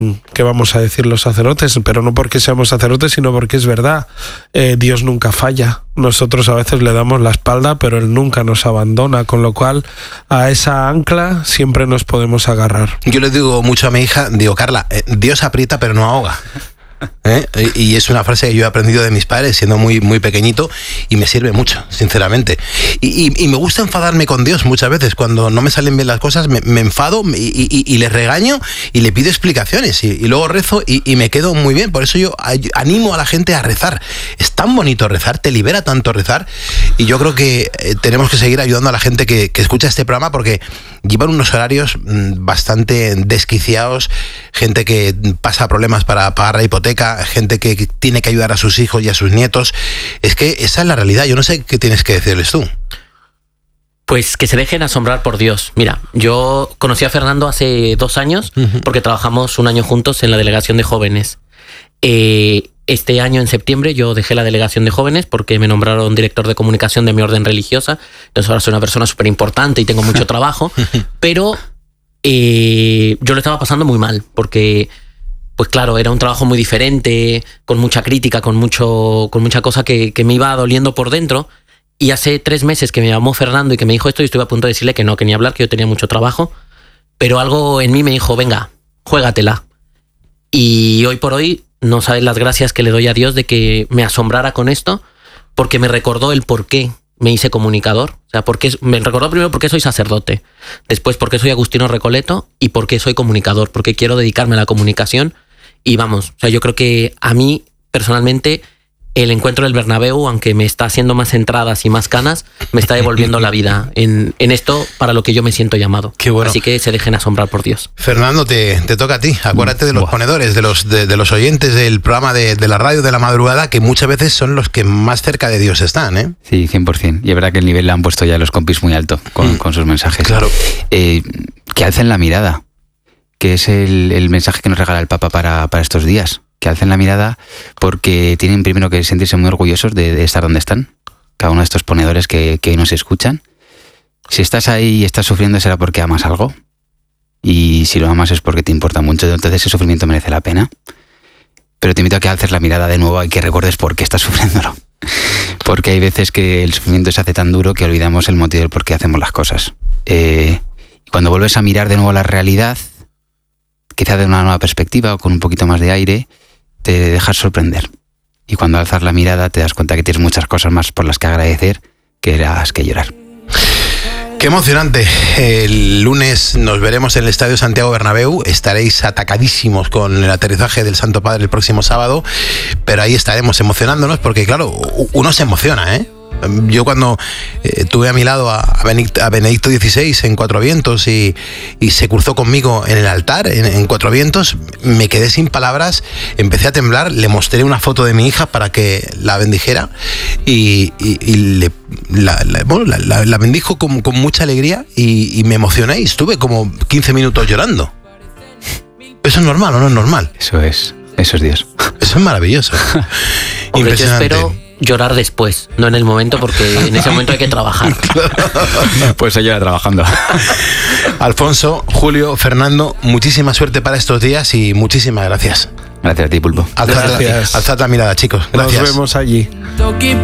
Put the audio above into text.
¿Qué vamos a decir los sacerdotes? Pero no porque seamos sacerdotes, sino porque es verdad. Dios nunca falla. Nosotros a veces le damos la espalda, pero Él nunca nos abandona, con lo cual a esa ancla siempre nos podemos agarrar. Yo le digo mucho a mi hija, digo, Carla, Dios aprieta pero no ahoga. Y es una frase que yo he aprendido de mis padres siendo muy, muy pequeñito y me sirve mucho, sinceramente. Y me gusta enfadarme con Dios muchas veces. Cuando no me salen bien las cosas me enfado y le regaño y le pido explicaciones y luego rezo y me quedo muy bien. Por eso yo animo a la gente a rezar. Es tan bonito rezar, te libera tanto rezar, y yo creo que tenemos que seguir ayudando a la gente que escucha este programa, porque llevan unos horarios bastante desquiciados, gente que pasa problemas para pagar la hipoteca, gente que tiene que ayudar a sus hijos y a sus nietos. Es que esa es la realidad. Yo no sé qué tienes que decirles tú. Pues que se dejen asombrar por Dios. Mira, yo conocí a Fernando hace 2 años porque trabajamos 1 año juntos en la delegación de jóvenes. Este año, en septiembre, yo dejé la delegación de jóvenes porque me nombraron director de comunicación de mi orden religiosa. Entonces ahora soy una persona súper importante y tengo mucho trabajo. Pero yo lo estaba pasando muy mal porque, pues claro, era un trabajo muy diferente, con mucha crítica, con mucha cosa que me iba doliendo por dentro. Y hace 3 meses que me llamó Fernando y que me dijo esto, y estuve a punto de decirle que no, que ni hablar, que yo tenía mucho trabajo. Pero algo en mí me dijo, venga, juégatela. Y hoy por hoy no sabes las gracias que le doy a Dios de que me asombrara con esto, porque me recordó el por qué me hice comunicador. O sea, me recordó primero por qué soy sacerdote, después por qué soy Agustino Recoleto y por qué soy comunicador, porque quiero dedicarme a la comunicación. Y vamos, o sea, yo creo que a mí personalmente el encuentro del Bernabéu, aunque me está haciendo más entradas y más canas, me está devolviendo la vida en esto para lo que yo me siento llamado. Qué bueno. Así que se dejen asombrar por Dios. Fernando, te toca a ti. Acuérdate de los ponedores, de los oyentes del programa de la radio de la madrugada, que muchas veces son los que más cerca de Dios están, ¿eh? Sí, 100%. Y es verdad que el nivel le han puesto ya los compis muy alto con sus mensajes. Claro. Que alcen la mirada, que es el mensaje que nos regala el Papa para estos días. Que alcen la mirada porque tienen primero que sentirse muy orgullosos de estar donde están, cada uno de estos ponedores que hoy nos escuchan. Si estás ahí y estás sufriendo, será porque amas algo, y si lo amas es porque te importa mucho, entonces ese sufrimiento merece la pena. Pero te invito a que alces la mirada de nuevo y que recuerdes por qué estás sufriéndolo, porque hay veces que el sufrimiento se hace tan duro que olvidamos el motivo del por qué hacemos las cosas. Cuando vuelves a mirar de nuevo la realidad, quizá de una nueva perspectiva o con un poquito más de aire, te dejas sorprender. Y cuando alzas la mirada te das cuenta que tienes muchas cosas más por las que agradecer que las que llorar. Qué emocionante. El lunes nos veremos en el Estadio Santiago Bernabéu. Estaréis atacadísimos con el aterrizaje del Santo Padre el próximo sábado, pero ahí estaremos emocionándonos porque, claro, uno se emociona, ¿eh? Yo cuando tuve a mi lado a Benedicto XVI en Cuatro Vientos y se cruzó conmigo en el altar en Cuatro Vientos, me quedé sin palabras, empecé a temblar, le mostré una foto de mi hija para que la bendijera y la bendijo con mucha alegría y me emocioné y estuve como 15 minutos llorando. ¿Eso es normal o no es normal? Eso es Dios. Eso es maravilloso. Hombre, yo espero llorar después, no en el momento, porque en ese momento hay que trabajar. Pues se lleva trabajando. Alfonso, Julio, Fernando, muchísima suerte para estos días y muchísimas gracias. Gracias a ti, Pulpo. Alzad la mirada, chicos. Gracias. Nos vemos allí.